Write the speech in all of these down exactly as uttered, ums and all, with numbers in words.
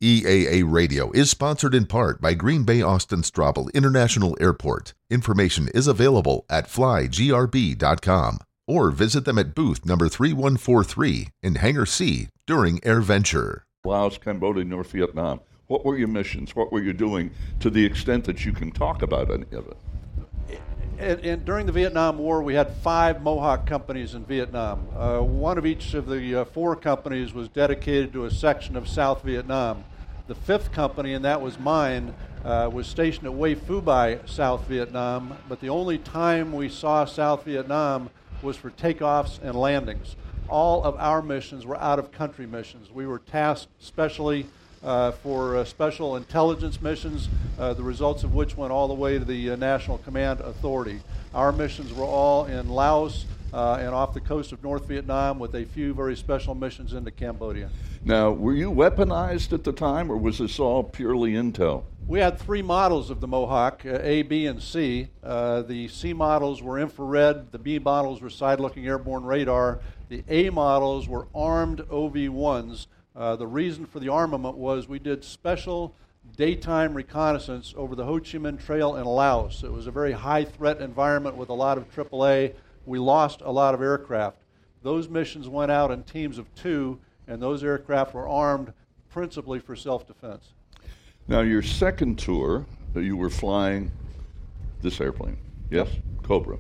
E A A Radio is sponsored in part by Green Bay Austin Straubel International Airport. Information is available at fly g r b dot com or visit them at booth number three one four three in Hangar C during AirVenture. Laos, Cambodia, North Vietnam. What were your missions? What were you doing to the extent that you can talk about any of it? And, and during the Vietnam War, we had five Mohawk companies in Vietnam. Uh, one of each of the uh, four companies was dedicated to a section of South Vietnam. The fifth company, and that was mine, uh, was stationed at Hue Phu Bai, South Vietnam, but the only time we saw South Vietnam was for takeoffs and landings. All of our missions were out-of-country missions. We were tasked specially Uh, for uh, special intelligence missions, uh, the results of which went all the way to the uh, National Command Authority. Our missions were all in Laos uh, and off the coast of North Vietnam, with a few very special missions into Cambodia. Now, were you weaponized at the time, or was this all purely intel? We had three models of the Mohawk, uh, A, B, and C. Uh, the C models were infrared, the B models were side-looking airborne radar, the A models were armed O V ones. Uh, the reason for the armament was we did special daytime reconnaissance over the Ho Chi Minh Trail in Laos. It was a very high-threat environment with a lot of triple A. We lost a lot of aircraft. Those missions went out in teams of two, and those aircraft were armed principally for self-defense. Now, your second tour, uh, you were flying this airplane, yes? Yep. Cobra.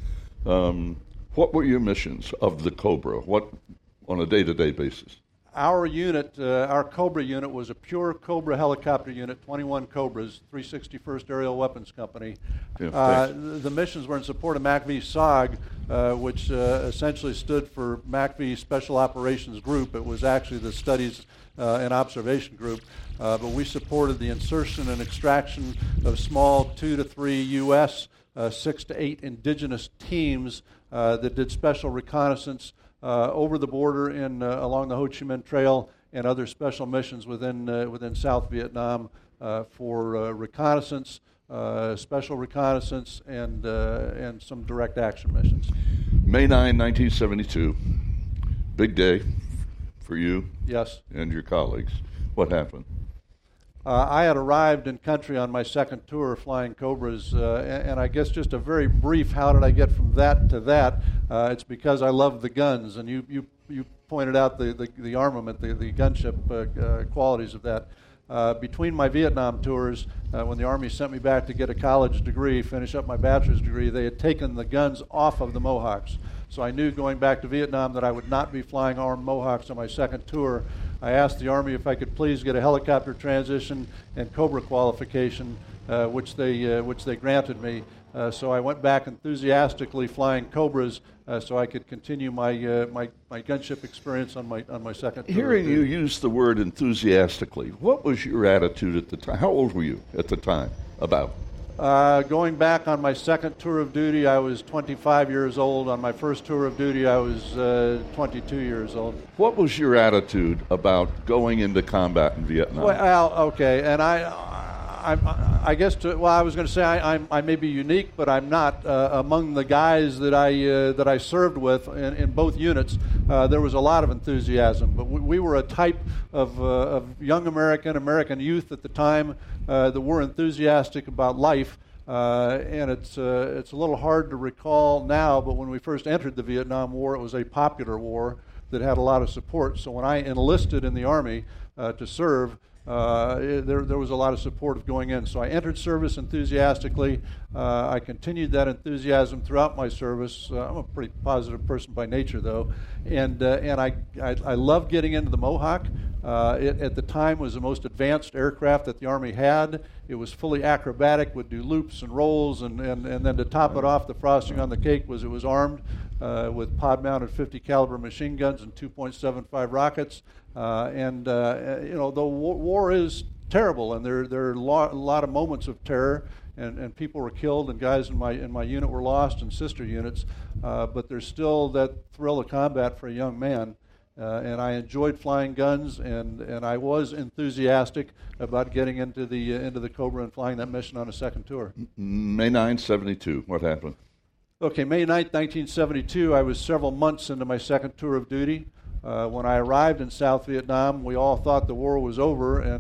Um, what were your missions of the Cobra? What, on a day-to-day basis? Our unit, uh, our Cobra unit, was a pure Cobra helicopter unit, twenty-one Cobras, three sixty-first Aerial Weapons Company. Yeah, uh, the missions were in support of MACV S O G, uh, which uh, essentially stood for MACV Special Operations Group. It was actually the Studies uh, and Observation Group, uh, but we supported the insertion and extraction of small two to three U S, uh, six to eight indigenous teams uh, that did special reconnaissance Uh, over the border in uh, along the Ho Chi Minh Trail, and other special missions within uh, within South Vietnam uh, for uh, reconnaissance, uh, special reconnaissance, and uh, and some direct action missions. May ninth, nineteen seventy-two, big day for you. Yes. And your colleagues. What happened? Uh, I had arrived in country on my second tour flying Cobras, uh, and, and I guess just a very brief, how did I get from that to that? Uh, it's because I love the guns, and you you, you pointed out the, the, the armament, the, the gunship uh, uh, qualities of that. Uh, between my Vietnam tours, uh, when the Army sent me back to get a college degree, finish up my bachelor's degree, they had taken the guns off of the Mohawks. So I knew going back to Vietnam that I would not be flying armed Mohawks on my second tour. I asked the Army if I could please get a helicopter transition and Cobra qualification, uh, which they uh, which they granted me. Uh, so I went back enthusiastically flying Cobras, uh, so I could continue my uh, my my gunship experience on my on my second tour. Hearing you use the word enthusiastically, what was your attitude at the time? How old were you at the time? About? Uh, going back on my second tour of duty, I was twenty-five years old. On my first tour of duty, I was uh, twenty-two years old. What was your attitude about going into combat in Vietnam? Well, okay, and I, I, I guess, to, well, I was going to say I, I'm, I may be unique, but I'm not. Uh, among the guys that I uh, that I served with in, in both units, uh, there was a lot of enthusiasm. But we, we were a type of, uh, of young American, American youth at the time uh, that were enthusiastic about life. Uh, and it's uh, it's a little hard to recall now, but when we first entered the Vietnam War, it was a popular war that had a lot of support. So when I enlisted in the Army uh, to serve, uh, it, there there was a lot of support of going in. So I entered service enthusiastically. Uh, I continued that enthusiasm throughout my service. Uh, I'm a pretty positive person by nature, though, and uh, and I, I I loved getting into the Mohawk. Uh, it at the time was the most advanced aircraft that the Army had. It was fully acrobatic, would do loops and rolls, and, and, and then to top it off, the frosting on the cake was it was armed uh, with pod-mounted fifty caliber machine guns and two point seven five rockets. Uh, and uh, you know, the war, war is terrible, and there there are a lot, a lot of moments of terror, and, and people were killed, and guys in my in my unit were lost, and sister units. Uh, but there's still that thrill of combat for a young man. Uh, and I enjoyed flying guns, and, and I was enthusiastic about getting into the uh, into the Cobra and flying that mission on a second tour. May ninth, seventy-two. What happened? Okay, May ninth, nineteen seventy-two, I was several months into my second tour of duty. Uh, when I arrived in South Vietnam, we all thought the war was over, and